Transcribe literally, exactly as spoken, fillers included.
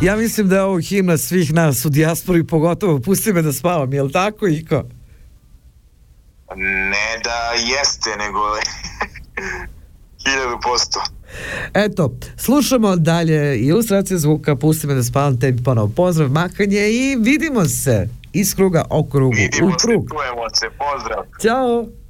Ja mislim da je ovo himna svih nas u dijaspori, pogotovo Pusti me da spavam, je li tako, Iko? Ne da jeste, nego hiljadu posto. Eto, slušamo dalje ilustracije zvuka, Pusti me da spavam, tebi ponovo pozdrav, mahanje i vidimo se iz kruga o krugu vidimo u krug. se, čujemo se, pozdrav. Ćao.